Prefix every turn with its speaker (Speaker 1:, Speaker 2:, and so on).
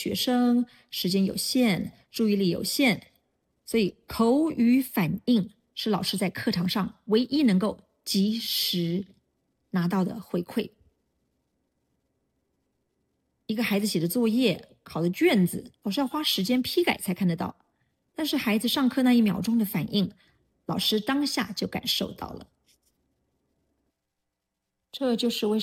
Speaker 1: 学生，时间有限，注意力有限，所以口语反应是老师在课堂上唯一能够及时拿到的回馈。一个孩子写的作业、考的卷子，老师要花时间批改才看得到，但是孩子上课那1秒钟的反应，老师当下就感受到了。这就是为